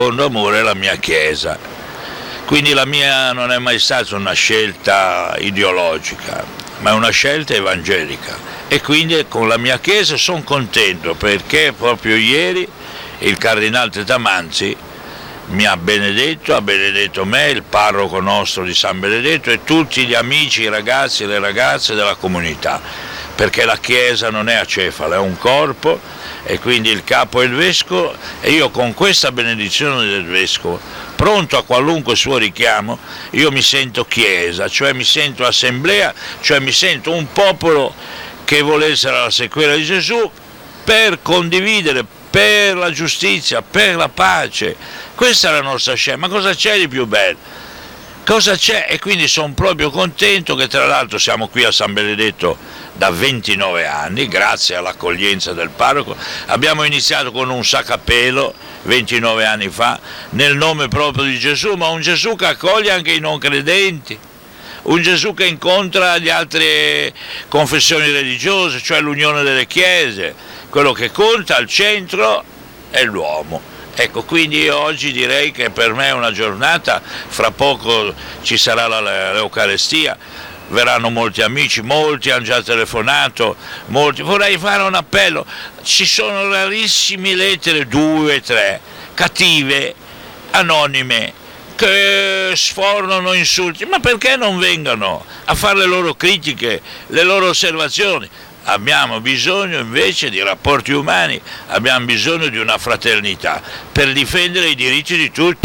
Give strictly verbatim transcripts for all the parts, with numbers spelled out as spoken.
secondo amore la mia Chiesa. Quindi la mia non è mai stata una scelta ideologica, ma è una scelta evangelica. E quindi con la mia Chiesa sono contento, perché proprio ieri il Cardinal Tetamanzi mi ha benedetto, ha benedetto me, il parroco nostro di San Benedetto e tutti gli amici, i ragazzi e le ragazze della comunità, perché la Chiesa non è acefala, è un corpo, e quindi il capo è il vescovo, e io con questa benedizione del vescovo, pronto a qualunque suo richiamo, io mi sento Chiesa, cioè mi sento assemblea, cioè mi sento un popolo che vuole essere alla sequela di Gesù per condividere, per la giustizia, per la pace. Questa è la nostra scelta. Ma cosa c'è di più bello? Cosa c'è? E quindi sono proprio contento che, tra l'altro, siamo qui a San Benedetto da ventinove anni, grazie all'accoglienza del parroco. Abbiamo iniziato con un sacapelo ventinove anni fa, nel nome proprio di Gesù, ma un Gesù che accoglie anche i non credenti, un Gesù che incontra le altre confessioni religiose, cioè l'unione delle chiese. Quello che conta al centro è l'uomo. Ecco, quindi io oggi direi che per me è una giornata, fra poco ci sarà la, l'Eucarestia, verranno molti amici, molti hanno già telefonato, molti. Vorrei fare un appello, ci sono rarissime lettere, due, tre, cattive, anonime, che sfornano insulti, ma perché non vengano a fare le loro critiche, le loro osservazioni? Abbiamo bisogno invece di rapporti umani, abbiamo bisogno di una fraternità per difendere i diritti di tutti.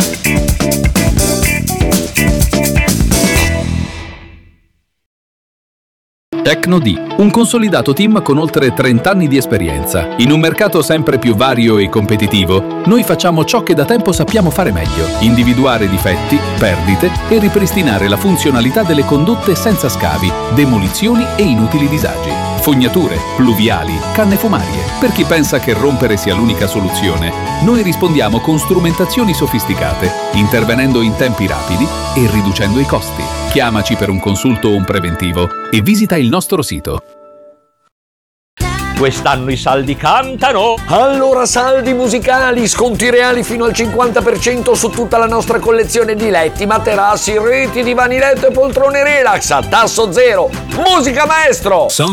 Tecnodì, un consolidato team con oltre trenta anni di esperienza. In un mercato sempre più vario e competitivo, noi facciamo ciò che da tempo sappiamo fare meglio: individuare difetti, perdite e ripristinare la funzionalità delle condotte senza scavi, demolizioni e inutili disagi. Fognature, pluviali, canne fumarie. Per chi pensa che rompere sia l'unica soluzione, noi rispondiamo con strumentazioni sofisticate, intervenendo in tempi rapidi e riducendo i costi. Chiamaci per un consulto o un preventivo e visita il nostro sito. Quest'anno i saldi cantano. Allora saldi musicali, sconti reali fino al cinquanta per cento su tutta la nostra collezione di letti, materassi, reti, divani letto e poltrone relax a tasso zero. Musica maestro!